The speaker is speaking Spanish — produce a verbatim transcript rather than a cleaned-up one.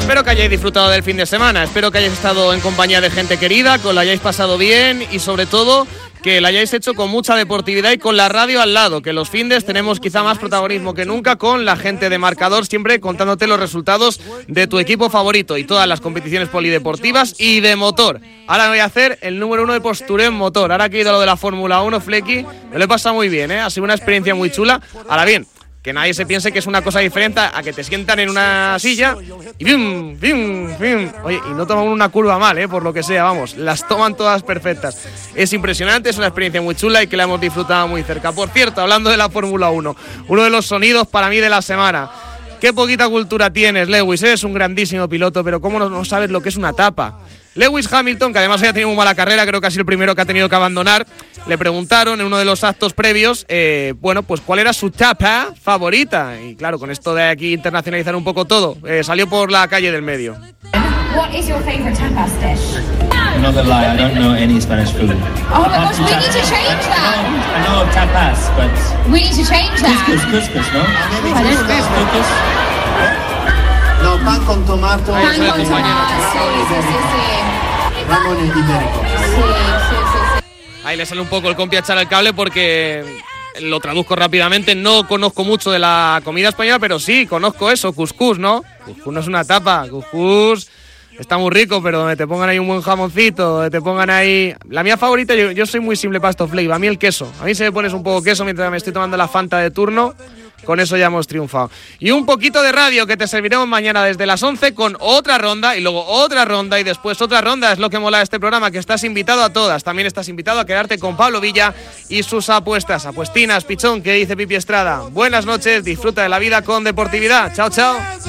Espero que hayáis disfrutado del fin de semana, espero que hayáis estado en compañía de gente querida, que os lo hayáis pasado bien y sobre todo que lo hayáis hecho con mucha deportividad y con la radio al lado, que los findes tenemos quizá más protagonismo que nunca con la gente de Marcador, siempre contándote los resultados de tu equipo favorito y todas las competiciones polideportivas y de motor. Ahora voy a hacer el número uno de postureo en motor. Ahora que he ido a lo de la Fórmula uno, Flecky, me lo he pasado muy bien, ¿eh? Ha sido una experiencia muy chula. Ahora bien, que nadie se piense que es una cosa diferente a que te sientan en una silla y ¡bim! ¡bim! ¡bim! Oye, y no toman una curva mal, ¿eh? Por lo que sea, vamos, las toman todas perfectas. Es impresionante, es una experiencia muy chula y que la hemos disfrutado muy cerca. Por cierto, hablando de la Fórmula uno, uno de los sonidos para mí de la semana. Qué poquita cultura tienes, Lewis, eres un grandísimo piloto, pero ¿cómo no, no sabes lo que es una tapa? Lewis Hamilton, que además había tenido muy mala carrera, creo que ha sido el primero que ha tenido que abandonar, le preguntaron en uno de los actos previos, eh, bueno, pues cuál era su tapa favorita. Y claro, con esto de aquí internacionalizar un poco todo, eh, salió por la calle del medio. What is your favorite tapas dish? I'm not gonna lie, I don't know any Spanish food. Oh my gosh, we need to change that. I know, I know tapas, but We need to change that. couscous, couscous, ¿no? Couscous. No, pan con tomato. Pan con tomate, sí, sí, sí, sí. Ramón ibérico. Sí, sí, sí, sí. Ahí le sale un poco el compi a echar el cable porque lo traduzco rápidamente. No conozco mucho de la comida española, pero sí, conozco eso, cuscús, ¿no? Cuscús no es una tapa, cuscús está muy rico, pero donde te pongan ahí un buen jamoncito, donde te pongan ahí... La mía favorita, yo, yo soy muy simple para estos flavor, a mí el queso. A mí si me pones un poco queso mientras me estoy tomando la Fanta de turno, con eso ya hemos triunfado. Y un poquito de radio que te serviremos mañana desde las once con otra ronda y luego otra ronda y después otra ronda. Es lo que mola de este programa, que estás invitado a todas. También estás invitado a quedarte con Pablo Villa y sus apuestas. Apuestinas, pichón, que dice Pipi Estrada. Buenas noches, disfruta de la vida con deportividad. Chao, chao.